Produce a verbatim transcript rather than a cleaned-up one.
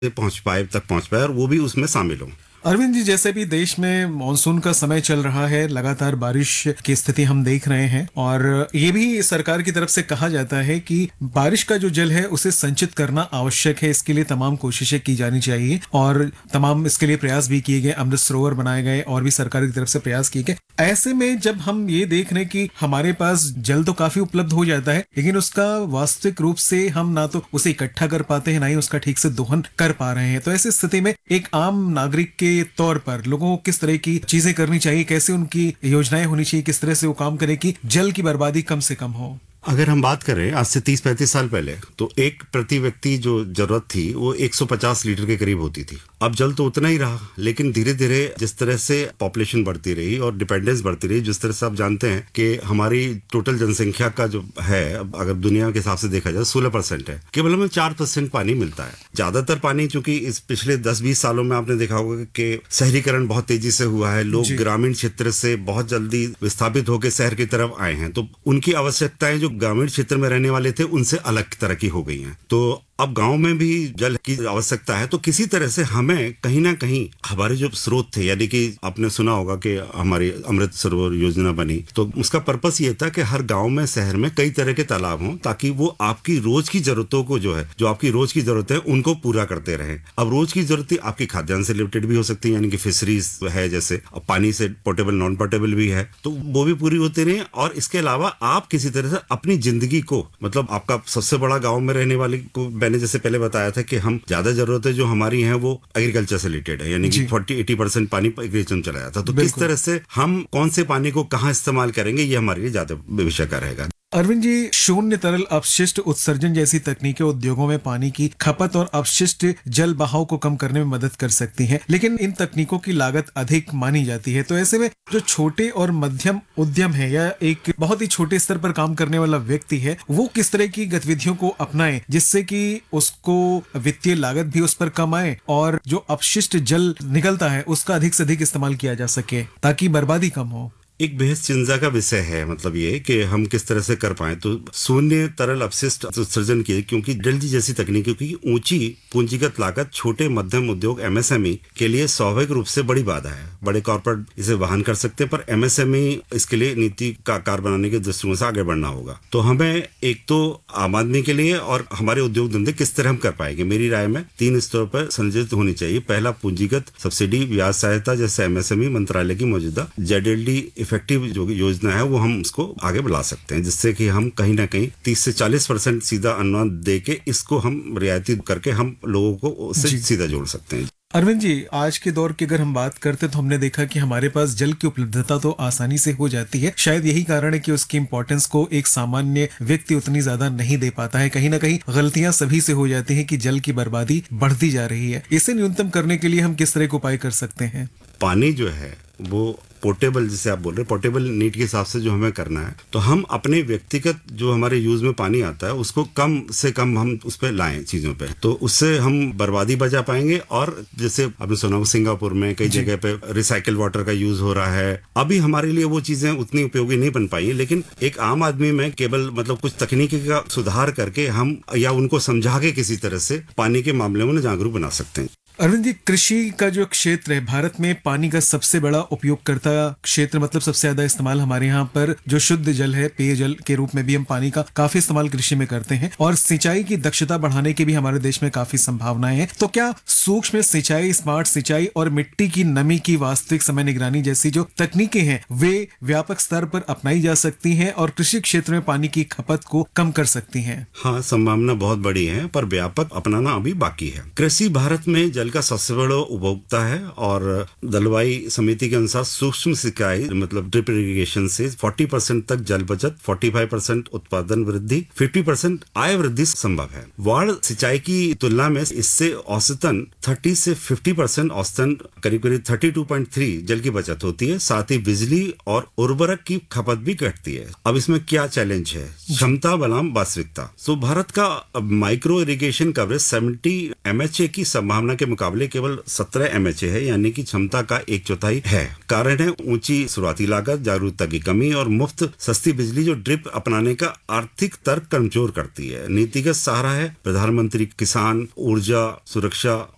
पहुंच पाए तक पहुंच पाए और वो भी उसमें शामिल हों। अरविंद जी, जैसे भी देश में मानसून का समय चल रहा है, लगातार बारिश की स्थिति हम देख रहे हैं और ये भी सरकार की तरफ से कहा जाता है कि बारिश का जो जल है उसे संचित करना आवश्यक है। इसके लिए तमाम कोशिशें की जानी चाहिए और तमाम इसके लिए प्रयास भी किए गए, अमृत सरोवर बनाए गए और भी सरकार की तरफ से प्रयास किए गए। ऐसे में जब हम ये देख रहे हैं कि हमारे पास जल तो काफी उपलब्ध हो जाता है, लेकिन उसका वास्तविक रूप से हम ना तो उसे इकट्ठा कर पाते हैं, ना ही उसका ठीक से दोहन कर पा रहे हैं। तो ऐसी स्थिति में एक आम नागरिक के तौर पर लोगों को किस तरह की चीजें करनी चाहिए, कैसे उनकी योजनाएं होनी चाहिए, किस तरह से वो काम करें कि जल की बर्बादी कम से कम हो? अगर हम बात करें आज से तीस पैंतीस साल पहले, तो एक प्रति व्यक्ति जो जरूरत थी वो एक सौ पचास लीटर के करीब होती थी। अब जल तो उतना ही रहा, लेकिन धीरे धीरे जिस तरह से पॉपुलेशन बढ़ती रही और डिपेंडेंस बढ़ती रही, जिस तरह से आप जानते हैं कि हमारी टोटल जनसंख्या का जो है, अगर दुनिया के हिसाब से देखा जाए सोलह परसेंट है, केवल हमें चार परसेंट पानी मिलता है। ज्यादातर पानी चूंकि इस पिछले दस बीस सालों में आपने देखा होगा कि शहरीकरण बहुत तेजी से हुआ है, लोग ग्रामीण क्षेत्र से बहुत जल्दी विस्थापित होकर शहर की तरफ आए हैं, तो उनकी आवश्यकताएं जो ग्रामीण क्षेत्र में रहने वाले थे उनसे अलग तरह की हो गई हैं। तो अब गांव में भी जल की आवश्यकता है, तो किसी तरह से हमें कहीं ना कहीं हमारे जो स्रोत थे, यानी कि आपने सुना होगा कि हमारी अमृत सरोवर योजना बनी, तो उसका पर्पस ये था कि हर गांव में शहर में कई तरह के तालाब हों, ताकि वो आपकी रोज की जरूरतों को जो है जो आपकी रोज की जरूरत है उनको पूरा करते रहें। अब रोज की जरूरत आपकी खाद्यान्न से रिलेटेड भी हो सकती है, यानी कि फिशरीज है, जैसे पानी से पोर्टेबल नॉन पोर्टेबल भी है, तो वो भी पूरी होती रहे। और इसके अलावा आप किसी तरह से अपनी जिंदगी को, मतलब आपका सबसे बड़ा गाँव में रहने वाले को मैंने जैसे पहले बताया था कि हम ज्यादा जरूरतें जो हमारी हैं वो एग्रीकल्चर से रिलेटेड है, यानी कि चालीस अस्सी परसेंट पानी एग्रीकल्चर में चला जाता है। तो किस तरह से हम कौन से पानी को कहाँ इस्तेमाल करेंगे, ये हमारे लिए ज्यादा विषय का रहेगा। अरविंद जी, शून्य तरल अपशिष्ट उत्सर्जन जैसी तकनीकें उद्योगों में पानी की खपत और अपशिष्ट जल बहाव को कम करने में मदद कर सकती हैं, लेकिन इन तकनीकों की लागत अधिक मानी जाती है। तो ऐसे में जो छोटे और मध्यम उद्यम है या एक बहुत ही छोटे स्तर पर काम करने वाला व्यक्ति है, वो किस तरह की गतिविधियों को अपनाए जिससे कि उसको वित्तीय लागत भी उस पर कम आए और जो अपशिष्ट जल निकलता है उसका अधिक से अधिक इस्तेमाल किया जा सके ताकि बर्बादी कम हो? एक बेहद चिंता का विषय है, मतलब ये कि हम किस तरह से कर पाए। तो शून्य तरल अपशिष्ट उत्सर्जन की, क्योंकि जल जी जैसी तकनीकों की ऊंची पूंजीगत लागत छोटे मध्यम उद्योग एमएसएमई के लिए स्वाभाविक रूप से बड़ी बाधा है। बड़े कॉर्पोरेट इसे वहन कर सकते हैं, पर एमएसएमई इसके लिए नीति का आकार बनाने के दृष्टिकोण से आगे बढ़ना होगा। तो हमें एक तो आम आदमी के लिए और हमारे उद्योग धंधे किस तरह हम कर पाएंगे, मेरी राय में तीन स्तरों पर संयोजित होनी चाहिए। पहला, पूंजीगत सब्सिडी ब्याज सहायता, जैसे एमएसएमई मंत्रालय की मौजूदा जेडएलडी इफेक्टिव जो योजना है वो हम उसको आगे बढ़ा सकते हैं, जिससे कि हम कहीं ना कहीं तीस से चालीस परसेंट सीधा अनुदान दे के इसको हम रियायती करके हम लोगों को उससे सीधा जोड़ सकते हैं। अरविंद जी, आज के दौर की अगर हम बात करते तो हमने देखा कि हमारे पास जल की उपलब्धता तो आसानी से हो जाती है। शायद यही कारण है कि उसकी इंपॉर्टेंस को एक सामान्य व्यक्ति उतनी ज्यादा नहीं दे पाता है। कहीं ना कहीं गलतियां सभी से हो जाती हैं कि जल की बर्बादी बढ़ती जा रही है। इसे न्यूनतम करने के लिए हम किस तरह के उपाय कर सकते हैं? पानी जो है वो पोर्टेबल, जैसे आप बोल रहे हैं, पोर्टेबल नीड के हिसाब से जो हमें करना है, तो हम अपने व्यक्तिगत जो हमारे यूज में पानी आता है उसको कम से कम हम उस पर लाएं चीजों पे, तो उससे हम बर्बादी बचा पाएंगे। और जैसे आपने सुना सिंगापुर में कई जगह पे रिसाइकल वाटर का यूज हो रहा है। अभी हमारे लिए वो चीजें उतनी उपयोगी नहीं बन पाई है, लेकिन एक आम आदमी में केवल मतलब कुछ तकनीकी का सुधार करके हम या उनको समझा के किसी तरह से पानी के मामले में जागरूक बना सकते हैं। अरविंद जी, कृषि का जो क्षेत्र है भारत में, पानी का सबसे बड़ा उपयोगकर्ता क्षेत्र, मतलब सबसे ज्यादा इस्तेमाल हमारे यहाँ पर जो शुद्ध जल है, पेयजल के रूप में भी हम पानी का काफी इस्तेमाल कृषि में करते हैं और सिंचाई की दक्षता बढ़ाने की भी हमारे देश में काफी संभावनाएं हैं। तो क्या सूक्ष्म सिंचाई, स्मार्ट सिंचाई और मिट्टी की नमी की वास्तविक समय निगरानी जैसी जो तकनीकें हैं वे व्यापक स्तर पर अपनाई जा सकती हैं और कृषि क्षेत्र में पानी की खपत को कम कर सकती हैं? हाँ, संभावना बहुत बड़ी है, पर व्यापक अपनाना अभी बाकी है। कृषि भारत में जल का सबसे बड़ा उपभोक्ता है और जलवायु समिति के अनुसार सूक्ष्म सिंचाई मतलब ड्रिप इरिगेशन से चालीस परसेंट तक जल बचत, पैंतालीस परसेंट उत्पादन वृद्धि, पचास परसेंट आय वृद्धि संभव है। वाड़ सिंचाई की तुलना में इससे औसतन तीस से पचास परसेंट औसतन करीब करीब बत्तीस पॉइंट तीन जल की बचत होती है। साथ ही बिजली और उर्वरक की खपत भी घटती है। अब इसमें क्या चैलेंज है? क्षमता बनाम वास्तविकता। सो भारत का माइक्रो इरिगेशन कवरेज सत्तर एमएचए की संभावना के मुकाबले केवल सत्रह एमएचए है, यानी कि क्षमता का एक चौथाई है। कारण है ऊंची शुरुआती लागत, जागरूकता की कमी और मुफ्त सस्ती बिजली जो ड्रिप अपनाने का आर्थिक तर्क कमजोर करती है। नीतिगत सहारा है प्रधानमंत्री किसान ऊर्जा सुरक्षा